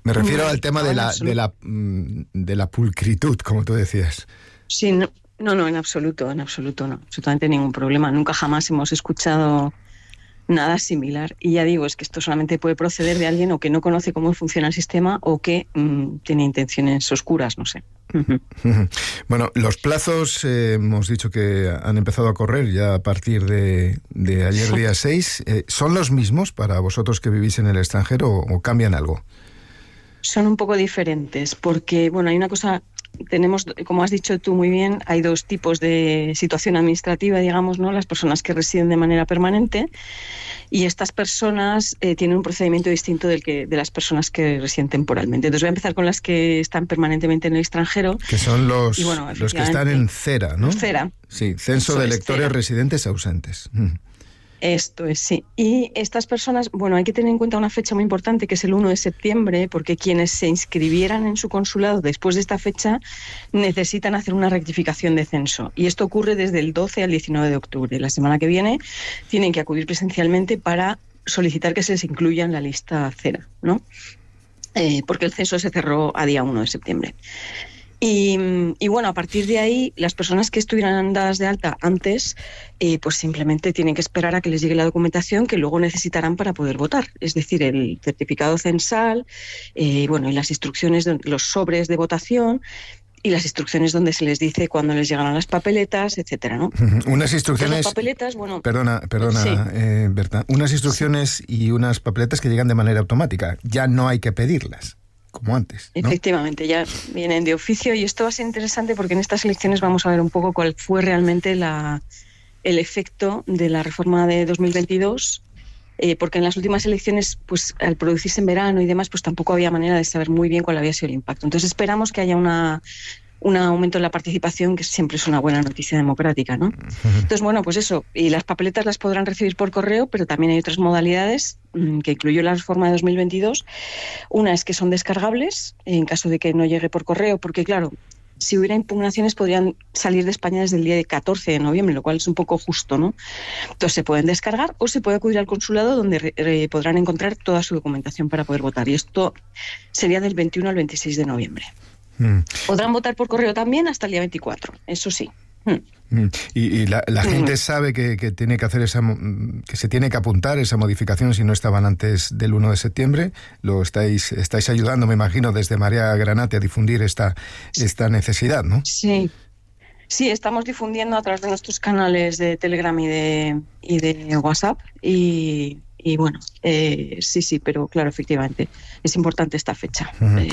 Me refiero al tema No, de la pulcritud, como tú decías. Sí, no, en absoluto, no. Absolutamente ningún problema. Nunca jamás hemos escuchado nada similar. Y ya digo, es que esto solamente puede proceder de alguien o que no conoce cómo funciona el sistema o que tiene intenciones oscuras, no sé. Bueno, los plazos hemos dicho que han empezado a correr ya a partir de ayer día 6. ¿Son los mismos para vosotros que vivís en el extranjero o cambian algo? Son un poco diferentes porque, bueno, hay una cosa... Tenemos, como has dicho tú muy bien, hay dos tipos de situación administrativa, digamos, ¿no? Las personas que residen de manera permanente y estas personas tienen un procedimiento distinto de las personas que residen temporalmente. Entonces voy a empezar con las que están permanentemente en el extranjero. Que son los que están en CERA, ¿no? CERA. Sí, Censo de Electores Residentes Ausentes. Esto es, sí. Y estas personas, bueno, hay que tener en cuenta una fecha muy importante, que es el 1 de septiembre, porque quienes se inscribieran en su consulado después de esta fecha necesitan hacer una rectificación de censo. Y esto ocurre desde el 12 al 19 de octubre. La semana que viene tienen que acudir presencialmente para solicitar que se les incluya en la lista CERA, ¿no? Porque el censo se cerró a día 1 de septiembre. Y bueno, a partir de ahí, las personas que estuvieran dadas de alta antes, pues simplemente tienen que esperar a que les llegue la documentación que luego necesitarán para poder votar. Es decir, el certificado censal, y las instrucciones, los sobres de votación y las instrucciones donde se les dice cuándo les llegarán las papeletas, etcétera, ¿no? Unas instrucciones... Las papeletas, bueno... Perdona, sí. Berta. Unas instrucciones y unas papeletas que llegan de manera automática. Ya no hay que pedirlas, como antes, ¿no? Efectivamente, ya vienen de oficio y esto va a ser interesante porque en estas elecciones vamos a ver un poco cuál fue realmente el efecto de la reforma de 2022, porque en las últimas elecciones, pues al producirse en verano y demás, pues tampoco había manera de saber muy bien cuál había sido el impacto. Entonces esperamos que haya un aumento en la participación, que siempre es una buena noticia democrática, ¿no? Entonces, bueno, pues eso, y las papeletas las podrán recibir por correo, pero también hay otras modalidades que incluyó la reforma de 2022. Una es que son descargables en caso de que no llegue por correo, porque claro, si hubiera impugnaciones podrían salir de España desde el día de 14 de noviembre, lo cual es un poco justo, ¿no? Entonces se pueden descargar o se puede acudir al consulado donde podrán encontrar toda su documentación para poder votar. Y esto sería del 21 al 26 de noviembre. Podrán votar por correo también hasta el día 24, eso sí. Y la gente sabe que tiene que hacer que se tiene que apuntar esa modificación si no estaban antes del 1 de septiembre. Lo estáis ayudando, me imagino, desde Marea Granate a difundir esta necesidad, ¿no? Sí, estamos difundiendo a través de nuestros canales de Telegram y de WhatsApp y bueno, sí, pero claro, efectivamente, es importante esta fecha.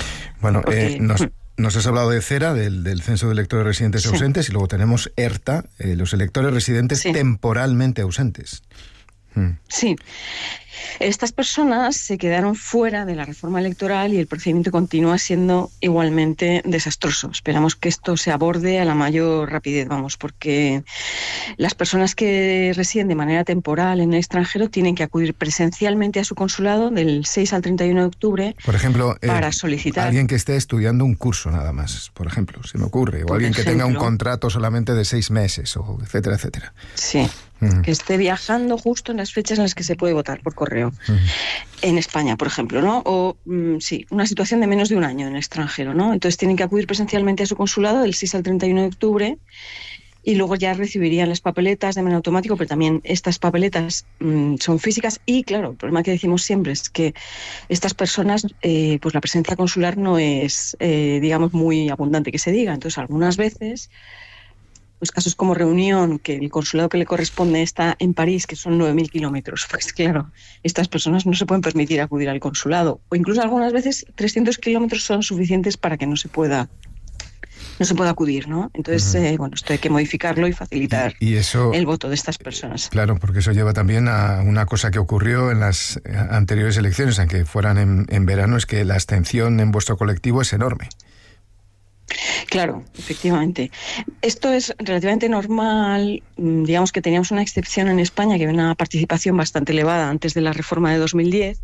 Nos has hablado de CERA, del Censo de Electores Residentes Ausentes, y luego tenemos ERTA, los electores residentes temporalmente ausentes. Sí. Estas personas se quedaron fuera de la reforma electoral y el procedimiento continúa siendo igualmente desastroso. Esperamos que esto se aborde a la mayor rapidez, porque las personas que residen de manera temporal en el extranjero tienen que acudir presencialmente a su consulado del 6 al 31 de octubre, por ejemplo, para solicitar... Alguien que esté estudiando un curso nada más, por ejemplo, se me ocurre, o alguien que tenga un contrato solamente de 6 meses, o etcétera, etcétera. Sí. Que esté viajando justo en las fechas en las que se puede votar por correo. En España, por ejemplo, ¿no? O, una situación de menos de un año en el extranjero, ¿no? Entonces tienen que acudir presencialmente a su consulado del 6 al 31 de octubre y luego ya recibirían las papeletas de manera automática, pero también estas papeletas son físicas y, claro, el problema que decimos siempre es que estas personas, pues la presencia consular no es, digamos, muy abundante que se diga. Entonces, algunas veces... Pues casos como Reunión, que el consulado que le corresponde está en París, que son 9.000 kilómetros. Pues claro, estas personas no se pueden permitir acudir al consulado. O incluso algunas veces 300 kilómetros son suficientes para que no se pueda acudir, ¿no? Entonces, esto hay que modificarlo y facilitar el voto de estas personas. Claro, porque eso lleva también a una cosa que ocurrió en las anteriores elecciones, aunque fueran en verano, es que la abstención en vuestro colectivo es enorme. Claro, efectivamente. Esto es relativamente normal. Digamos que teníamos una excepción en España, que había una participación bastante elevada antes de la reforma de 2010.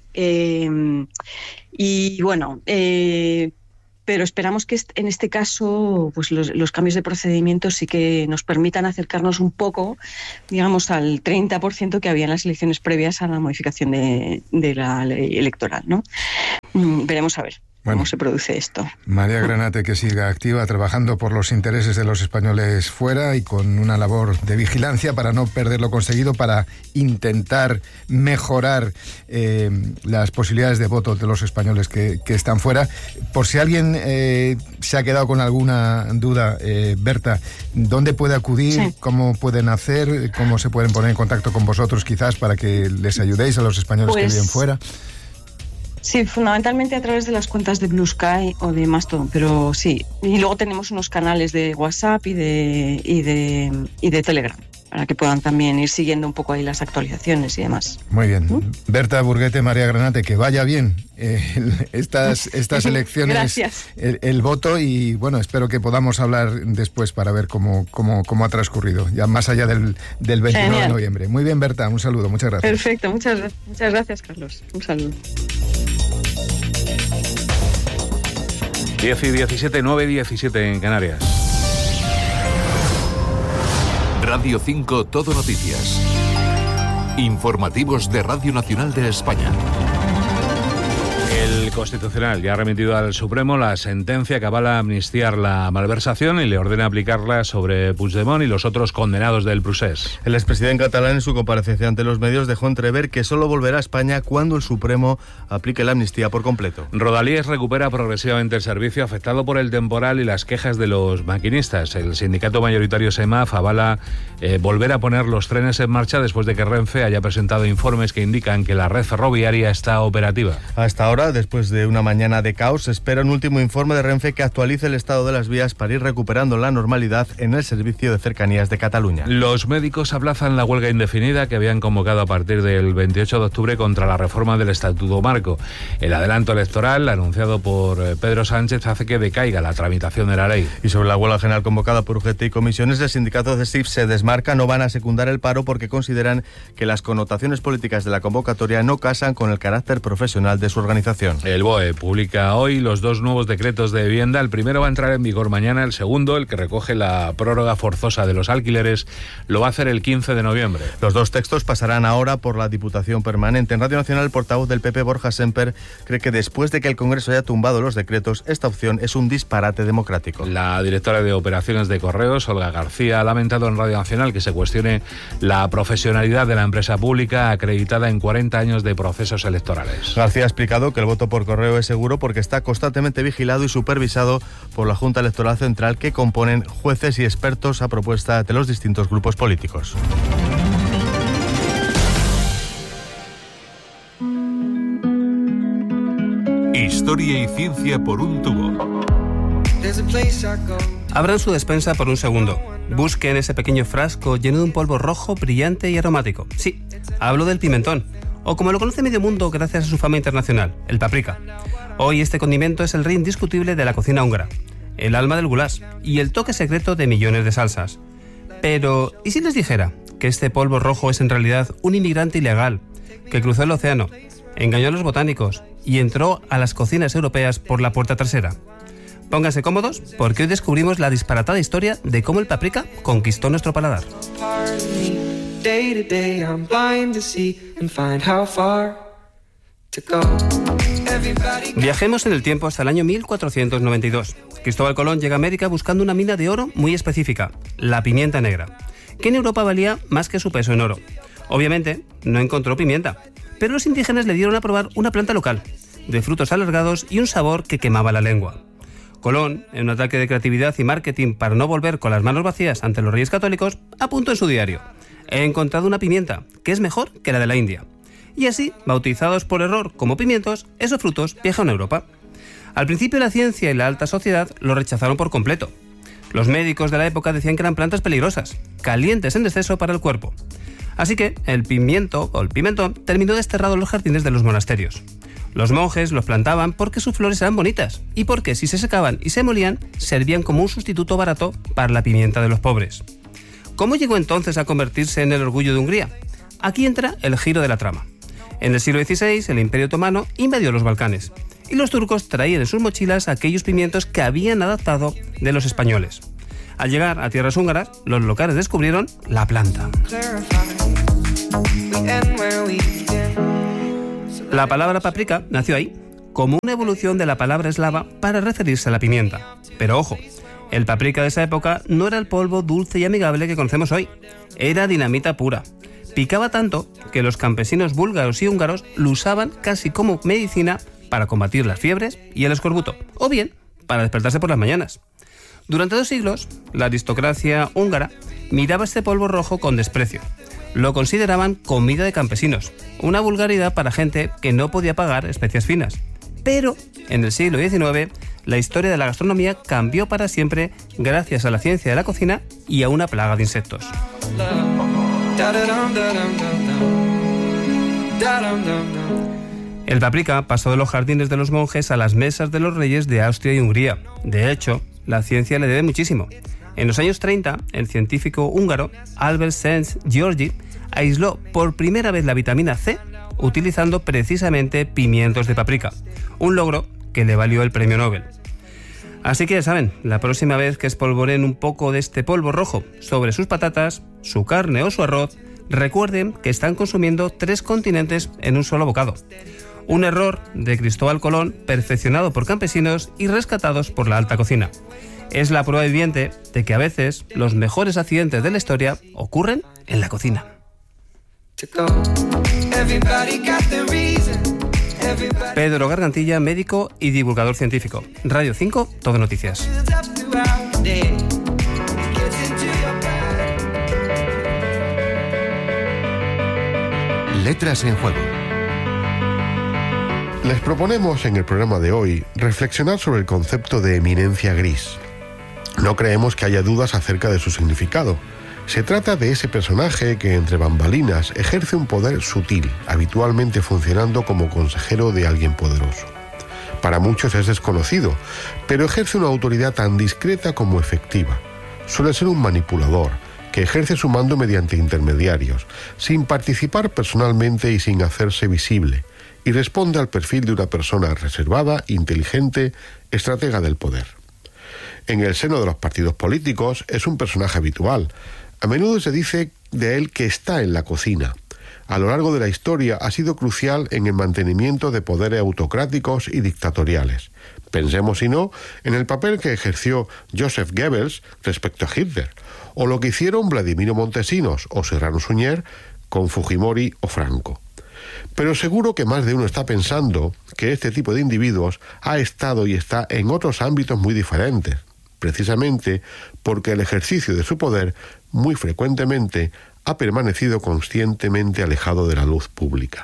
Pero esperamos que en este caso pues los cambios de procedimiento sí que nos permitan acercarnos un poco, digamos, al 30% que había en las elecciones previas a la modificación de la ley electoral, ¿no? veremos a ver. Bueno, ¿cómo se produce esto? María Granate, que siga activa, trabajando por los intereses de los españoles fuera y con una labor de vigilancia para no perder lo conseguido, para intentar mejorar las posibilidades de voto de los españoles que están fuera. Por si alguien se ha quedado con alguna duda, Berta, ¿dónde puede acudir? Sí. ¿Cómo pueden hacer? ¿Cómo se pueden poner en contacto con vosotros quizás para que les ayudéis a los españoles que viven fuera? Sí, fundamentalmente a través de las cuentas de Blue Sky o de Mastodon, pero sí. Y luego tenemos unos canales de WhatsApp y de Telegram, para que puedan también ir siguiendo un poco ahí las actualizaciones y demás. Muy bien. Berta Burguete, María Granate, que vaya bien estas elecciones. Gracias. El voto, y bueno, espero que podamos hablar después para ver cómo ha transcurrido, ya más allá del 29 Genial. De noviembre. Muy bien, Berta, un saludo, muchas gracias. Perfecto, muchas gracias, Carlos. Un saludo. 10 y 17, 9 y 17 en Canarias. Radio 5 Todo Noticias. Informativos de Radio Nacional de España. El Constitucional ya ha remitido al Supremo la sentencia que avala amnistiar la malversación y le ordena aplicarla sobre Puigdemont y los otros condenados del Procés. El expresidente catalán, en su comparecencia ante los medios, dejó entrever que solo volverá a España cuando el Supremo aplique la amnistía por completo. Rodalies recupera progresivamente el servicio afectado por el temporal y las quejas de los maquinistas. El sindicato mayoritario SEMAF avala volver a poner los trenes en marcha después de que Renfe haya presentado informes que indican que la red ferroviaria está operativa. Hasta ahora, después de una mañana de caos, se espera un último informe de Renfe que actualice el estado de las vías para ir recuperando la normalidad en el servicio de cercanías de Cataluña. Los médicos aplazan la huelga indefinida que habían convocado a partir del 28 de octubre contra la reforma del Estatuto Marco. El adelanto electoral, anunciado por Pedro Sánchez, hace que decaiga la tramitación de la ley. Y sobre la huelga general convocada por UGT y comisiones, el sindicato de CESIF se desmarca, no van a secundar el paro porque consideran que las connotaciones políticas de la convocatoria no casan con el carácter profesional de su organización. El BOE publica hoy los dos nuevos decretos de vivienda. El primero va a entrar en vigor mañana, el segundo, el que recoge la prórroga forzosa de los alquileres, lo va a hacer el 15 de noviembre. Los dos textos pasarán ahora por la Diputación Permanente. En Radio Nacional, el portavoz del PP, Borja Semper, cree que después de que el Congreso haya tumbado los decretos, esta opción es un disparate democrático. La directora de Operaciones de Correos, Olga García, ha lamentado en Radio Nacional que se cuestione la profesionalidad de la empresa pública acreditada en 40 años de procesos electorales. García ha explicado que el voto por correo es seguro porque está constantemente vigilado y supervisado por la Junta Electoral Central, que componen jueces y expertos a propuesta de los distintos grupos políticos. Historia y ciencia por un tubo. Abran su despensa por un segundo. Busquen ese pequeño frasco lleno de un polvo rojo, brillante y aromático. Sí, hablo del pimentón, o como lo conoce medio mundo gracias a su fama internacional, el paprika. Hoy este condimento es el rey indiscutible de la cocina húngara, el alma del goulash y el toque secreto de millones de salsas. Pero, ¿y si les dijera que este polvo rojo es en realidad un inmigrante ilegal que cruzó el océano, engañó a los botánicos y entró a las cocinas europeas por la puerta trasera? Pónganse cómodos porque hoy descubrimos la disparatada historia de cómo el paprika conquistó nuestro paladar. Viajemos en el tiempo hasta el año 1492. Cristóbal Colón llega a América buscando una mina de oro muy específica, la pimienta negra, que en Europa valía más que su peso en oro. Obviamente, no encontró pimienta, pero los indígenas le dieron a probar una planta local, de frutos alargados y un sabor que quemaba la lengua. Colón, en un ataque de creatividad y marketing para no volver con las manos vacías ante los reyes católicos, apuntó en su diario: he encontrado una pimienta que es mejor que la de la India. Y así, bautizados por error como pimientos, esos frutos viajaron a Europa. Al principio la ciencia y la alta sociedad lo rechazaron por completo. Los médicos de la época decían que eran plantas peligrosas, calientes en exceso para el cuerpo. Así que el pimiento o el pimentón terminó desterrado en los jardines de los monasterios. Los monjes los plantaban porque sus flores eran bonitas y porque si se secaban y se molían, servían como un sustituto barato para la pimienta de los pobres. ¿Cómo llegó entonces a convertirse en el orgullo de Hungría? Aquí entra el giro de la trama. En el siglo XVI, el Imperio Otomano invadió los Balcanes y los turcos traían en sus mochilas aquellos pimientos que habían adaptado de los españoles. Al llegar a tierras húngaras, los locales descubrieron la planta. La palabra paprika nació ahí, como una evolución de la palabra eslava para referirse a la pimienta. Pero ojo, el paprika de esa época no era el polvo dulce y amigable que conocemos hoy, era dinamita pura. Picaba tanto que los campesinos búlgaros y húngaros lo usaban casi como medicina para combatir las fiebres y el escorbuto, o bien para despertarse por las mañanas. Durante 2 siglos, la aristocracia húngara miraba este polvo rojo con desprecio. Lo consideraban comida de campesinos, una vulgaridad para gente que no podía pagar especias finas. Pero en el siglo XIX, la historia de la gastronomía cambió para siempre gracias a la ciencia de la cocina y a una plaga de insectos. El paprika pasó de los jardines de los monjes a las mesas de los reyes de Austria y Hungría. De hecho, la ciencia le debe muchísimo. En los años 30, el científico húngaro Albert Szent-Györgyi aisló por primera vez la vitamina C utilizando precisamente pimientos de paprika, un logro que le valió el premio Nobel. Así que ya saben, la próxima vez que espolvoreen un poco de este polvo rojo sobre sus patatas, su carne o su arroz, recuerden que están consumiendo 3 continentes en un solo bocado. Un error de Cristóbal Colón perfeccionado por campesinos y rescatados por la alta cocina. Es la prueba viviente de que a veces los mejores accidentes de la historia ocurren en la cocina. Pedro Gargantilla, médico y divulgador científico. Radio 5, Todo Noticias. Letras en juego. Les proponemos en el programa de hoy reflexionar sobre el concepto de eminencia gris. No creemos que haya dudas acerca de su significado. Se trata de ese personaje que entre bambalinas ejerce un poder sutil, habitualmente funcionando como consejero de alguien poderoso. Para muchos es desconocido, pero ejerce una autoridad tan discreta como efectiva. Suele ser un manipulador, que ejerce su mando mediante intermediarios, sin participar personalmente y sin hacerse visible, y responde al perfil de una persona reservada, inteligente, estratega del poder. En el seno de los partidos políticos es un personaje habitual. A menudo se dice de él que está en la cocina. A lo largo de la historia ha sido crucial en el mantenimiento de poderes autocráticos y dictatoriales. Pensemos, si no, en el papel que ejerció Joseph Goebbels respecto a Hitler, o lo que hicieron Vladimiro Montesinos o Serrano Suñer con Fujimori o Franco. Pero seguro que más de uno está pensando que este tipo de individuos ha estado y está en otros ámbitos muy diferentes, precisamente porque el ejercicio de su poder muy frecuentemente ha permanecido conscientemente alejado de la luz pública.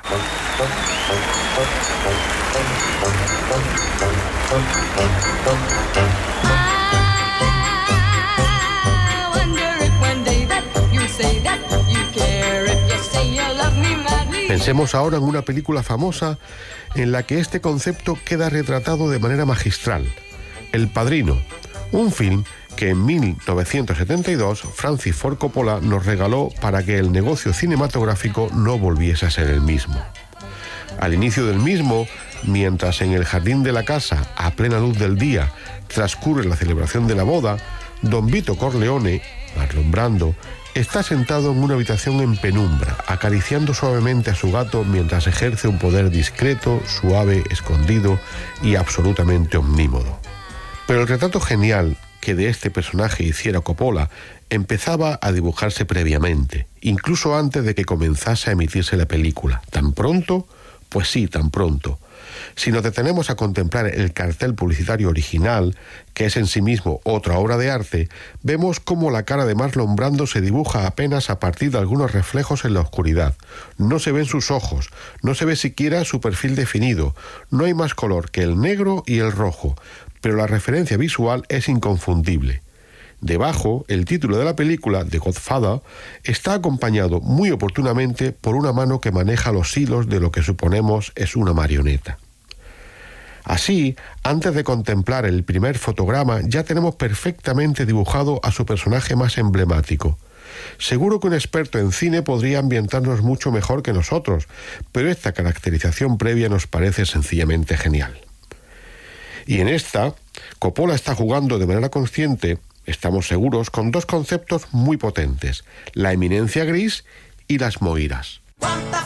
Pensemos ahora en una película famosa en la que este concepto queda retratado de manera magistral. El Padrino, un film que en 1972 Francis Ford Coppola nos regaló para que el negocio cinematográfico no volviese a ser el mismo. Al inicio del mismo, mientras en el jardín de la casa, a plena luz del día, transcurre la celebración de la boda, Don Vito Corleone, Marlon Brando, está sentado en una habitación en penumbra, acariciando suavemente a su gato mientras ejerce un poder discreto, suave, escondido y absolutamente omnímodo. Pero el retrato genial que de este personaje hiciera Coppola empezaba a dibujarse previamente, incluso antes de que comenzase a emitirse la película. ¿Tan pronto? Pues sí, tan pronto. Si nos detenemos a contemplar el cartel publicitario original, que es en sí mismo otra obra de arte, vemos cómo la cara de Marlon Brando se dibuja apenas a partir de algunos reflejos en la oscuridad. No se ven sus ojos, no se ve siquiera su perfil definido, no hay más color que el negro y el rojo, pero la referencia visual es inconfundible. Debajo, el título de la película, The Godfather, está acompañado muy oportunamente por una mano que maneja los hilos de lo que suponemos es una marioneta. Así, antes de contemplar el primer fotograma, ya tenemos perfectamente dibujado a su personaje más emblemático. Seguro que un experto en cine podría ambientarnos mucho mejor que nosotros, pero esta caracterización previa nos parece sencillamente genial. Y en esta, Coppola está jugando de manera consciente, estamos seguros, con 2 conceptos muy potentes: la eminencia gris y las moiras. ¿Cuánta